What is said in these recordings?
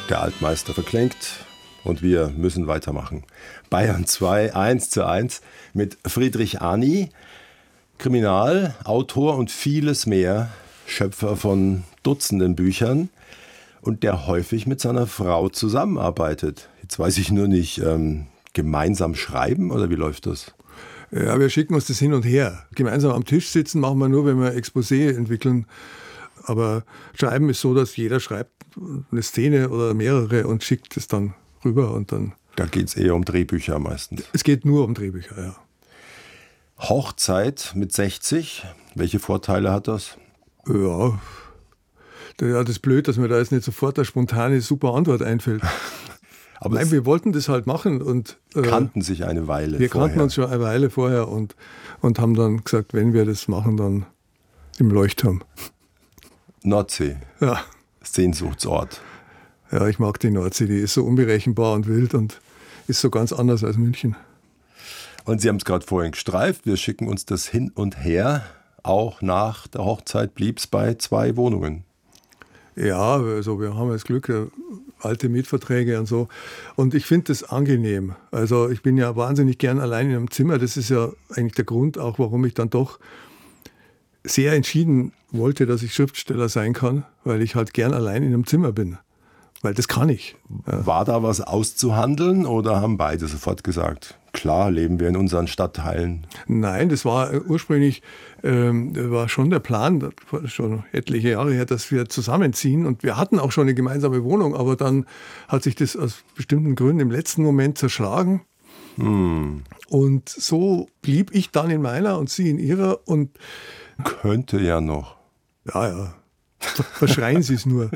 Der Altmeister verklingt und wir müssen weitermachen. Bayern 2, 1:1 mit Friedrich Arni, Kriminalautor und vieles mehr, Schöpfer von Dutzenden Büchern und der häufig mit seiner Frau zusammenarbeitet. Jetzt weiß ich nur nicht, gemeinsam schreiben oder wie läuft das? Ja, wir schicken uns das hin und her. Gemeinsam am Tisch sitzen machen wir nur, wenn wir Exposé entwickeln. Aber Schreiben ist so, dass jeder schreibt eine Szene oder mehrere und schickt es dann rüber und dann. Da geht es eher um Drehbücher meistens. Es geht nur um Drehbücher, ja. Hochzeit mit 60, welche Vorteile hat das? Ja, das ist blöd, dass mir da jetzt nicht sofort eine spontane, super Antwort einfällt. Aber nein, wir wollten das halt machen und kannten sich eine Weile wir vorher. kannten uns schon eine Weile vorher und haben dann gesagt, wenn wir das machen, dann im Leuchtturm. Nordsee, ja. Sehnsuchtsort. Ja, ich mag die Nordsee, die ist so unberechenbar und wild und ist so ganz anders als München. Und Sie haben es gerade vorhin gestreift, wir schicken uns das hin und her. Auch nach der Hochzeit blieb es bei 2 Wohnungen. Ja, also wir haben das Glück, alte Mietverträge und so. Und ich finde das angenehm. Also ich bin ja wahnsinnig gern allein in einem Zimmer. Das ist ja eigentlich der Grund auch, warum ich dann doch sehr entschieden wollte, dass ich Schriftsteller sein kann, weil ich halt gern allein in einem Zimmer bin. Weil das kann ich. Ja. War da was auszuhandeln oder haben beide sofort gesagt, klar, leben wir in unseren Stadtteilen? Nein, das war ursprünglich war schon der Plan, schon etliche Jahre her, dass wir zusammenziehen. Und wir hatten auch schon eine gemeinsame Wohnung, aber dann hat sich das aus bestimmten Gründen im letzten Moment zerschlagen. Und so blieb ich dann in meiner und sie in ihrer. Und könnte ja noch. Ja. Verschreien Sie es nur.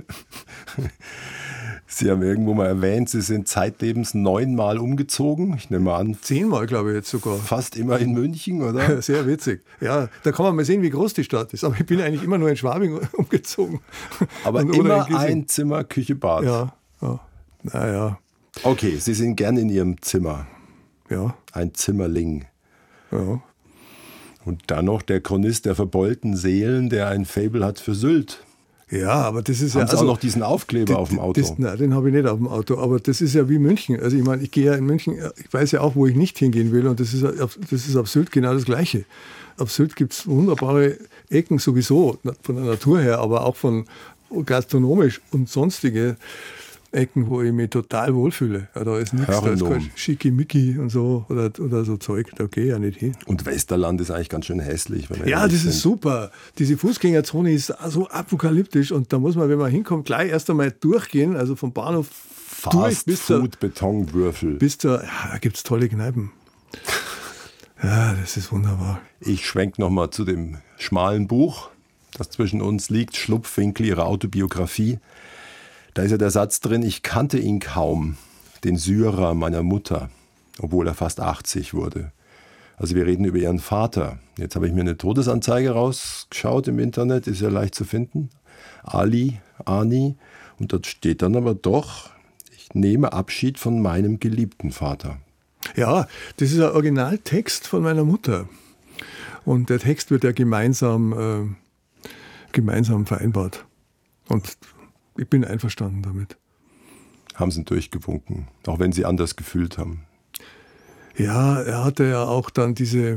Sie haben irgendwo mal erwähnt, Sie sind zeitlebens 9-mal umgezogen. Ich nehme an. 10-mal, glaube ich, jetzt sogar. Fast immer in München, oder? Sehr witzig. Ja, da kann man mal sehen, wie groß die Stadt ist. Aber ich bin eigentlich immer nur in Schwabing umgezogen. Aber immer ein Zimmer, Küche, Bad. Ja. Naja. Okay, Sie sind gern in Ihrem Zimmer. Ja. Ein Zimmerling. Ja. Und dann noch der Chronist der verbeulten Seelen, der ein Faible hat für Sylt. Ja, aber das ist haben ja. Sie auch noch diesen Aufkleber auf dem Auto? Nein, den habe ich nicht auf dem Auto. Aber das ist ja wie München. Also ich meine, ich gehe ja in München, ich weiß ja auch, wo ich nicht hingehen will. Und das ist auf Sylt genau das Gleiche. Auf Sylt gibt es wunderbare Ecken sowieso, von der Natur her, aber auch von gastronomisch und sonstige Ecken, wo ich mich total wohlfühle. Ja, da ist nichts, da ist kein Schickimicki und so oder so Zeug, da gehe ich ja nicht hin. Und Westerland ist eigentlich ganz schön hässlich. Wenn ja, das ist super. Diese Fußgängerzone ist so apokalyptisch und da muss man, wenn man hinkommt, gleich erst einmal durchgehen, also vom Bahnhof durch bis zur Betonwürfel. Da gibt es tolle Kneipen. Ja, das ist wunderbar. Ich schwenke nochmal zu dem schmalen Buch, das zwischen uns liegt, Schlupfwinkel, Ihre Autobiografie. Da ist ja der Satz drin, ich kannte ihn kaum, den Syrer meiner Mutter, obwohl er fast 80 wurde. Also wir reden über Ihren Vater. Jetzt habe ich mir eine Todesanzeige rausgeschaut im Internet, ist ja leicht zu finden. Arni. Und dort steht dann aber doch, ich nehme Abschied von meinem geliebten Vater. Ja, das ist ein Originaltext von meiner Mutter. Und der Text wird ja gemeinsam vereinbart. Und ich bin einverstanden damit. Haben Sie ihn durchgewunken, auch wenn Sie anders gefühlt haben? Ja, er hatte ja auch dann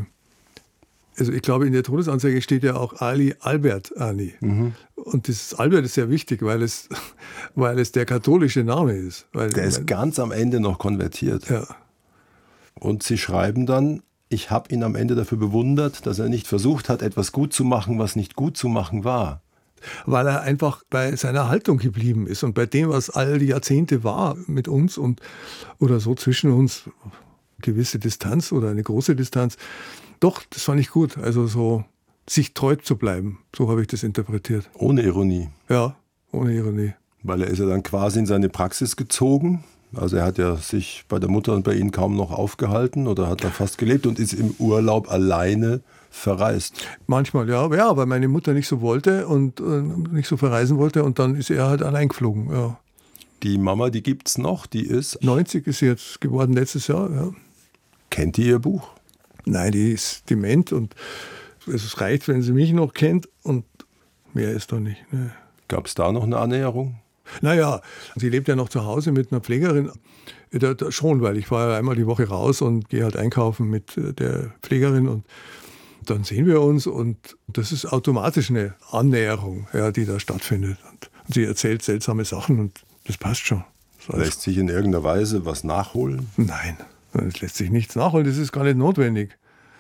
also ich glaube, in der Todesanzeige steht ja auch Albert Arni. Und das Albert ist sehr wichtig, weil es der katholische Name ist. Der ist ganz am Ende noch konvertiert. Ja. Und Sie schreiben dann, ich habe ihn am Ende dafür bewundert, dass er nicht versucht hat, etwas gut zu machen, was nicht gut zu machen war. Weil er einfach bei seiner Haltung geblieben ist und bei dem, was all die Jahrzehnte war mit uns oder so zwischen uns, gewisse Distanz oder eine große Distanz. Doch, das fand ich gut. Also so sich treu zu bleiben, so habe ich das interpretiert. Ohne Ironie? Ja, ohne Ironie. Weil er ist ja dann quasi in seine Praxis gezogen. Also er hat ja sich bei der Mutter und bei Ihnen kaum noch aufgehalten oder hat da fast gelebt und ist im Urlaub alleine verreist. Manchmal, ja, weil meine Mutter nicht so wollte und nicht so verreisen wollte und dann ist er halt allein geflogen. Ja. Die Mama, die gibt's noch, die ist? 90 ist sie jetzt geworden letztes Jahr, ja. Kennt die Ihr Buch? Nein, die ist dement und es reicht, wenn sie mich noch kennt und mehr ist doch nicht. Ne. Gab es da noch eine Annäherung? Naja, sie lebt ja noch zu Hause mit einer Pflegerin. Da schon, weil ich fahre ja einmal die Woche raus und gehe halt einkaufen mit der Pflegerin und dann sehen wir uns und das ist automatisch eine Annäherung, ja, die da stattfindet. Und sie erzählt seltsame Sachen und das passt schon. Das lässt sich in irgendeiner Weise was nachholen? Nein, es lässt sich nichts nachholen, das ist gar nicht notwendig.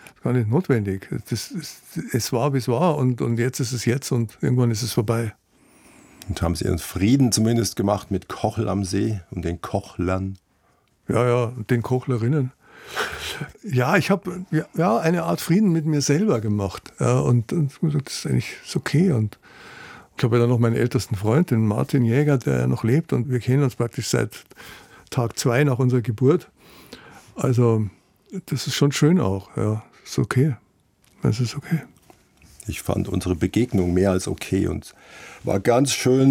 Es war, wie es war und jetzt ist es jetzt und irgendwann ist es vorbei. Und haben Sie Ihren Frieden zumindest gemacht mit Kochel am See und den Kochlern? Ja, den Kochlerinnen. Ja, ich habe eine Art Frieden mit mir selber gemacht. Ja, und das ist eigentlich okay. Und ich habe ja dann noch meinen ältesten Freund, den Martin Jäger, der noch lebt. Und wir kennen uns praktisch seit Tag 2 nach unserer Geburt. Also das ist schon schön auch. Ja, ist okay. Das ist okay. Ich fand unsere Begegnung mehr als okay und war ganz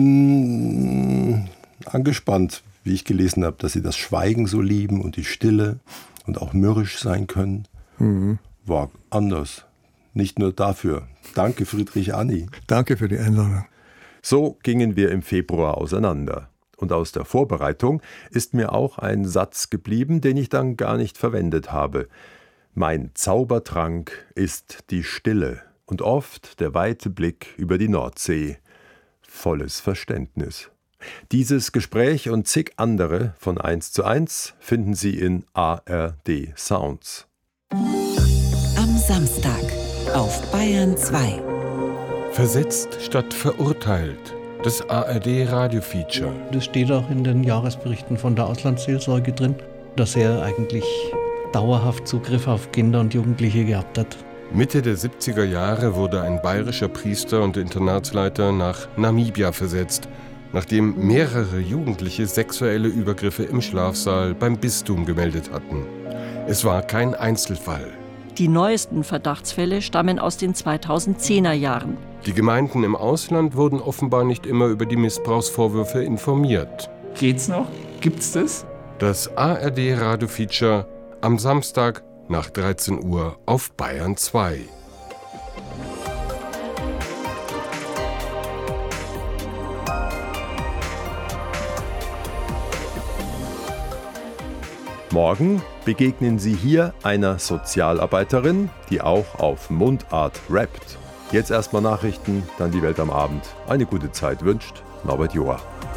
schön angespannt, wie ich gelesen habe, dass Sie das Schweigen so lieben und die Stille und auch mürrisch sein können. War anders. Nicht nur dafür. Danke, Friedrich Anni. Danke für die Einladung. So gingen wir im Februar auseinander. Und aus der Vorbereitung ist mir auch ein Satz geblieben, den ich dann gar nicht verwendet habe. Mein Zaubertrank ist die Stille und oft der weite Blick über die Nordsee. Volles Verständnis. Dieses Gespräch und zig andere von 1:1 finden Sie in ARD Sounds. Am Samstag auf Bayern 2. Versetzt statt verurteilt. Das ARD-Radio-Feature. Das steht auch in den Jahresberichten von der Auslandsseelsorge drin, dass er eigentlich dauerhaft Zugriff auf Kinder und Jugendliche gehabt hat. Mitte der 70er Jahre wurde ein bayerischer Priester und Internatsleiter nach Namibia versetzt, nachdem mehrere Jugendliche sexuelle Übergriffe im Schlafsaal beim Bistum gemeldet hatten. Es war kein Einzelfall. Die neuesten Verdachtsfälle stammen aus den 2010er Jahren. Die Gemeinden im Ausland wurden offenbar nicht immer über die Missbrauchsvorwürfe informiert. Geht's noch? Gibt's das? Das ARD-Radio-Feature am Samstag nach 13 Uhr auf Bayern 2. Morgen begegnen Sie hier einer Sozialarbeiterin, die auch auf Mundart rappt. Jetzt erstmal Nachrichten, dann die Welt am Abend. Eine gute Zeit wünscht Norbert Joa.